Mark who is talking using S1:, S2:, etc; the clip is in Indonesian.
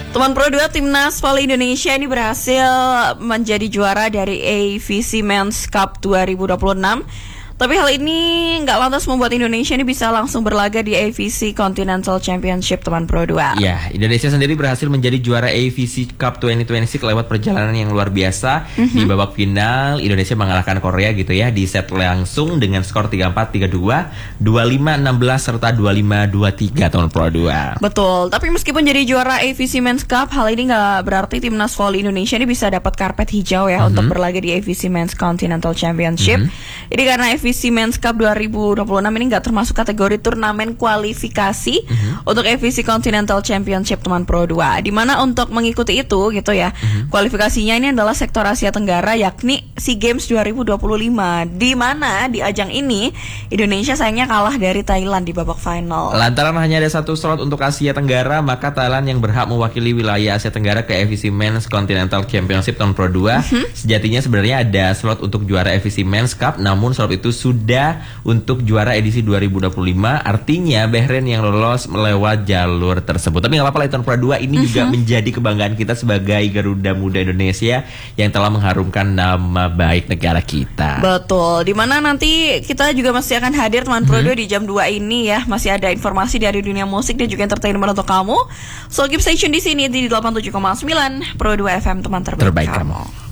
S1: Teman Pro 2 Timnas Voli Indonesia ini berhasil menjadi juara dari AVC Men's Cup 2026. Tapi hal ini nggak lantas membuat Indonesia ini bisa langsung berlaga di AVC Continental Championship teman Pro 2.
S2: Ya, Indonesia sendiri berhasil menjadi juara AVC Cup 2026 lewat perjalanan yang luar biasa. Di babak final, Indonesia mengalahkan Korea gitu ya di set langsung dengan skor 3-4, 3-2, 25-16 serta 25-23 teman Pro 2.
S1: Betul, tapi meskipun jadi juara AVC Men's Cup, hal ini nggak berarti Timnas Voli Indonesia ini bisa dapat karpet hijau ya untuk berlaga di AVC Men's Continental Championship. Jadi karena AVC Men's Cup 2026 ini nggak termasuk kategori turnamen kualifikasi untuk AVC Continental Championship teman Pro 2. Di mana untuk mengikuti itu gitu ya, kualifikasinya ini adalah sektor Asia Tenggara yakni SEA Games 2025. Di mana di ajang ini Indonesia sayangnya kalah dari Thailand di babak final.
S2: Lantaran hanya ada satu slot untuk Asia Tenggara, maka Thailand yang berhak mewakili wilayah Asia Tenggara ke AVC Men's Continental Championship tahun Pro 2. Sejatinya sebenarnya ada slot untuk juara AVC Men's Cup, namun slot itu sudah untuk juara edisi 2025. Artinya Bahrain yang lolos melewat jalur tersebut. Tapi nggak apa-apa lah, tahun Pro 2 ini juga menjadi kebanggaan kita sebagai Garuda Muda Indonesia yang telah mengharumkan nama baik negara kita.
S1: Betul, dimana nanti kita juga masih akan hadir teman Pro 2 di jam 2 ini ya. Masih ada informasi dari dunia musik dan juga entertainment untuk kamu. So keep stay tune di sini di 87,9 Pro 2 FM teman terbaik kamu.